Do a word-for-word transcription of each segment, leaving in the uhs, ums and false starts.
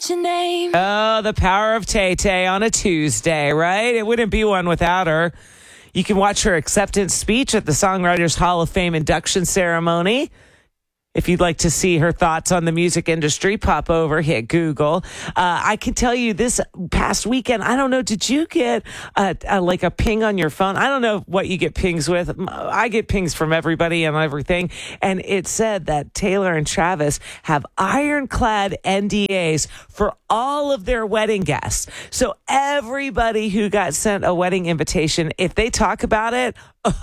your name. Oh, the power of Tay Tay on a Tuesday, right? It wouldn't be one without her. You can watch her acceptance speech at the Songwriters Hall of Fame induction ceremony. If you'd like to see her thoughts on the music industry, pop over, hit Google. Uh, I can tell you this past weekend, I don't know, did you get a, a, like a ping on your phone? I don't know what you get pings with. I get pings from everybody and everything. And it said that Taylor and Travis have ironclad N D As for all of their wedding guests. So everybody who got sent a wedding invitation, if they talk about it,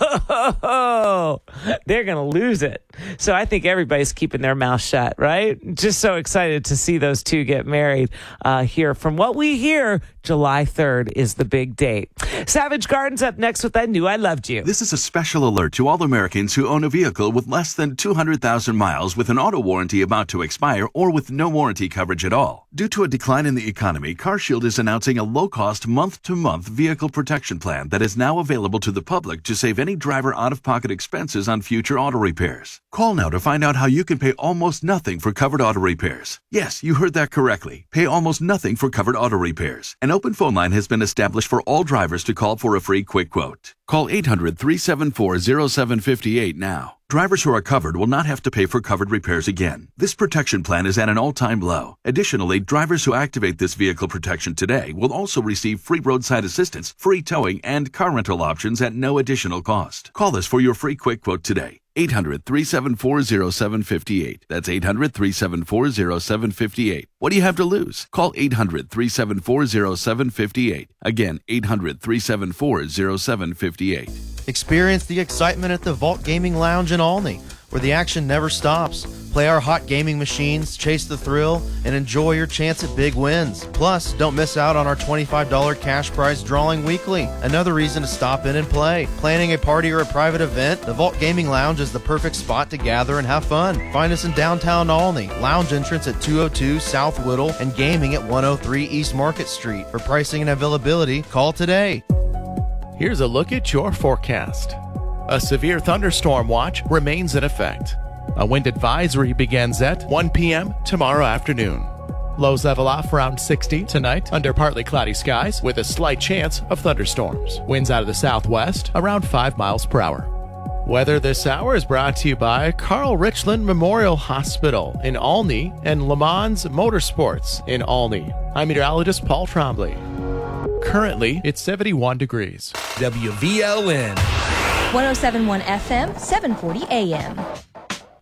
oh, they're going to lose it. So I think everybody's keeping their mouth shut, right? Just so excited to see those two get married uh, here. From what we hear, July third is the big date. Savage Garden's up next with I Knew I Loved You. This is a special alert to all Americans who own a vehicle with less than two hundred thousand miles with an auto warranty about to expire or with no warranty coverage at all. Due to a decline in the economy, CarShield is announcing a low-cost month-to-month vehicle protection plan that is now available to the public to save any driver out-of-pocket expenses on future auto repairs. Call now to find out how you can pay almost nothing for covered auto repairs. Yes, you heard that correctly. Pay almost nothing for covered auto repairs. An open phone line has been established for all drivers to call for a free quick quote. Call eight hundred, three seven four, zero seven five eight now. Drivers who are covered will not have to pay for covered repairs again. This protection plan is at an all-time low. Additionally, drivers who activate this vehicle protection today will also receive free roadside assistance, free towing, and car rental options at no additional cost. Call us for your free quick quote today. eight hundred, three seven four, zero seven five eight. That's eight hundred, three seven four, zero seven five eight. What do you have to lose? Call eight hundred, three seven four, zero seven five eight. Again, eight hundred, three seven four, zero seven five eight. Experience the excitement at the Vault Gaming Lounge in Olney, where the action never stops. Play our hot gaming machines, chase the thrill, and enjoy your chance at big wins. Plus, don't miss out on our twenty-five dollars cash prize drawing weekly. Another reason to stop in and play. Planning a party or a private event? The Vault Gaming Lounge is the perfect spot to gather and have fun. Find us in downtown Olney. Lounge entrance at two oh two South Whittle and gaming at one oh three East Market Street. For pricing and availability, call today. Here's a look at your forecast. A severe thunderstorm watch remains in effect. A wind advisory begins at one p.m. tomorrow afternoon. Lows level off around sixty tonight under partly cloudy skies with a slight chance of thunderstorms. Winds out of the southwest around five miles per hour. Weather this hour is brought to you by Carl Richland Memorial Hospital in Olney and Le Mans Motorsports in Olney. I'm meteorologist Paul Trombley. Currently, it's seventy-one degrees. W V L N. one oh seven point one F M, seven forty A M.